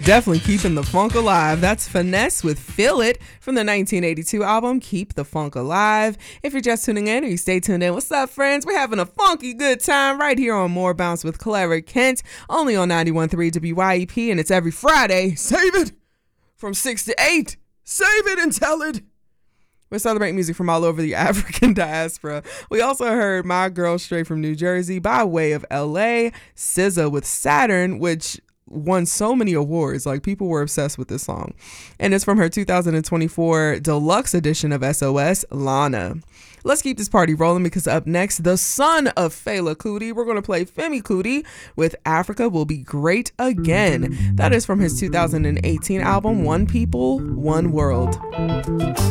Definitely keeping the funk alive. That's Finesse with Feel It from the 1982 album Keep the Funk Alive. If you're just tuning in or you stay tuned in, what's up, friends? We're having a funky good time right here on More Bounce with Clara Kent, only on 91.3 WYEP, and it's every Friday. Save it! From 6 to 8. Save it and tell it. We're celebrating music from all over the African diaspora. We also heard My Girl straight from New Jersey by way of LA, SZA with Saturn, which won so many awards. Like, people were obsessed with this song. And it's from her 2024 deluxe edition of SOS, Lana. Let's keep this party rolling because up next, the son of Fela Kuti, we're going to play Femi Kuti with Africa Will Be Great Again. That is from his 2018 album, One People, One World.